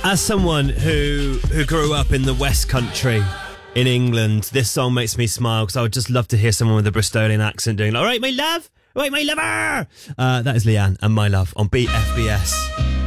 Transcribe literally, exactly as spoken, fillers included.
As someone who who grew up in the West Country in England, this song makes me smile because I would just love to hear someone with a Bristolian accent doing, all right, my love, all right, my lover. Uh, that is Leanne and My Love on B F B S.